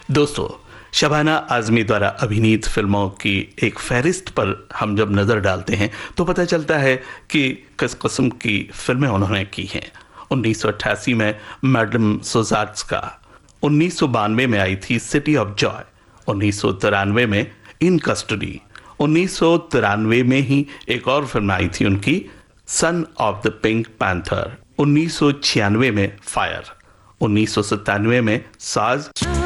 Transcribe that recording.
दोस्तों, शबाना आजमी द्वारा अभिनीत फिल्मों की एक फहरिस्त पर हम जब नज़र डालते हैं तो पता चलता है कि किस किस्म की फिल्में उन्होंने की हैं। 1988 में मैडम सोजाट्स्का, 1992 में आई थी सिटी ऑफ जॉय, 1993 में इन कस्टडी, 1993 में ही एक और फिल्म आई थी उनकी son of the pink panther, 1996 में फायर, 1997 में साज।